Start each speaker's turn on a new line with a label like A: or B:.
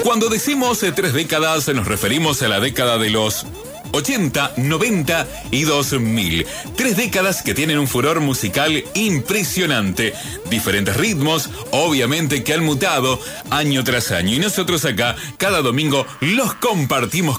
A: Cuando decimos 3 décadas, nos referimos a la década de los 80, 90 y 2000. 3 décadas que tienen un furor musical impresionante. Diferentes ritmos, obviamente, que han mutado año tras año. Y nosotros acá, cada domingo, los compartimos